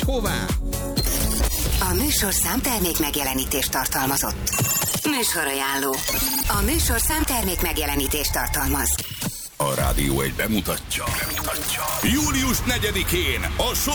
hová? A műsorszám termék megjelenítést tartalmazott. Műsorajánló. A műsorszám termék megjelenítést tartalmaz. A Rádió 1 bemutatja. Július 4-én a